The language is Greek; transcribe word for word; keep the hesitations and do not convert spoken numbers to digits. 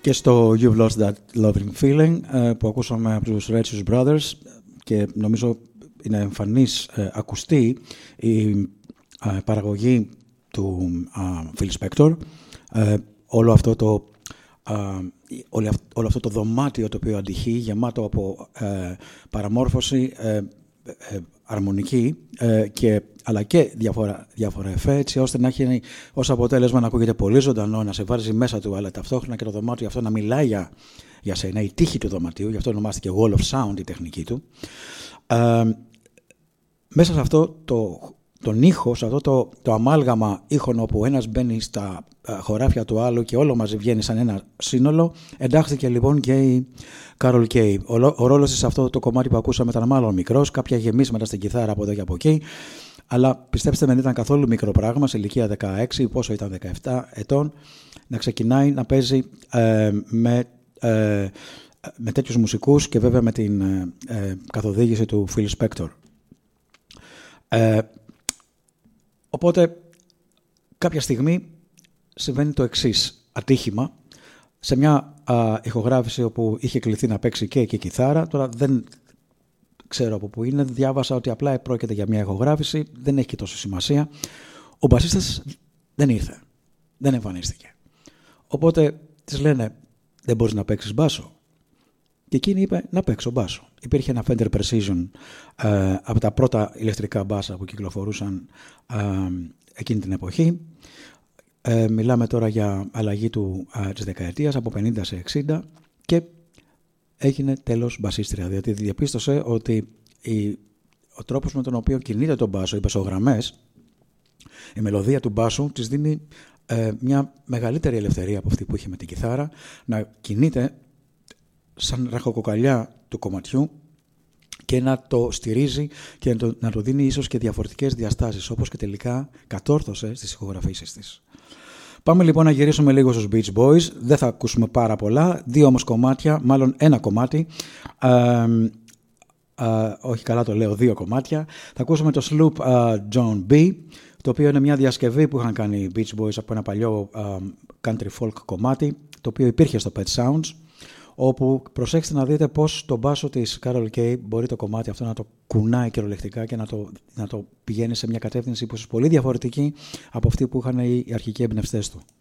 Και στο You've Lost That Loving Feeling που ακούσαμε από τους Righteous Brothers και νομίζω είναι εμφανής ε, ακουστή η ε, παραγωγή του ε, Phil Spector, ε, όλο αυτό το ε, όλο, όλο αυτό το δωμάτιο το οποίο αντυχεί, γεμάτο από ε, παραμόρφωση ε, ε, αρμονική ε, και, αλλά και διάφορα, διάφορα εφέ, έτσι ώστε να έχει ως αποτέλεσμα να ακούγεται πολύ ζωντανό, να σε βάζει μέσα του, αλλά ταυτόχρονα και το δωμάτιο αυτό να μιλάει για, για σένα, η τύχη του δωματίου, γι' αυτό ονομάστηκε Wall of Sound η τεχνική του. Ε, μέσα σε αυτό το, τον ήχο, σε αυτό το, το αμάλγαμα ήχων όπου ένας μπαίνει στα uh, χωράφια του άλλου και όλο μαζί βγαίνει σαν ένα σύνολο, εντάχθηκε λοιπόν και η Carol Kaye. Ο, ο ρόλος της σε αυτό το κομμάτι που ακούσαμε ήταν μάλλον μικρός, κάποια γεμίσματα στην κιθάρα από εδώ και από εκεί, αλλά πιστέψτε με, δεν ήταν καθόλου μικρό πράγμα, σε ηλικία δεκαέξι, πόσο ήταν, δεκαεπτά ετών, να ξεκινάει να παίζει ε, με... Ε, με τέτοιους μουσικούς και βέβαια με την ε, καθοδήγηση του Phil Spector. Ε, οπότε κάποια στιγμή συμβαίνει το εξής ατύχημα σε μια α, ηχογράφηση όπου είχε κληθεί να παίξει και εκεί κιθάρα. Τώρα δεν ξέρω από πού είναι, διάβασα ότι απλά πρόκειται για μια ηχογράφηση, δεν έχει και τόσο σημασία. Ο μπασίστας δεν ήρθε, δεν εμφανίστηκε. Οπότε της λένε, δεν μπορείς να παίξεις μπάσο? Και εκείνη είπε να παίξω μπάσο. Υπήρχε ένα Fender Precision ε, από τα πρώτα ηλεκτρικά μπάσα που κυκλοφορούσαν ε, εκείνη την εποχή. Ε, μιλάμε τώρα για αλλαγή του, ε, της δεκαετίας από πενήντα σε εξήντα και έγινε τέλος μπασίστρια. Διότι διαπίστωσε ότι η, ο τρόπος με τον οποίο κινείται το μπάσο, οι μπασογραμμές, η μελωδία του μπάσου της δίνει ε, μια μεγαλύτερη ελευθερία από αυτή που είχε με την κιθάρα, να κινείται σαν ραχοκοκαλιά του κομματιού και να το στηρίζει και να το, να το δίνει ίσως και διαφορετικές διαστάσεις, όπως και τελικά κατόρθωσε στις ηχογραφήσεις της. Πάμε λοιπόν να γυρίσουμε λίγο στους Beach Boys. Δεν θα ακούσουμε πάρα πολλά, δύο όμως κομμάτια, μάλλον ένα κομμάτι. Ε, ε, όχι καλά το λέω, δύο κομμάτια. Θα ακούσουμε το Sloop uh, John B, το οποίο είναι μια διασκευή που είχαν κάνει οι Beach Boys από ένα παλιό uh, country folk κομμάτι, το οποίο υπήρχε στο Pet Sounds, όπου προσέξτε να δείτε πώς το μπάσο της Carol Kaye μπορεί το κομμάτι αυτό να το κουνάει κυριολεκτικά και να το, να το πηγαίνει σε μια κατεύθυνση που είναι πολύ διαφορετική από αυτή που είχαν οι αρχικοί εμπνευστές του.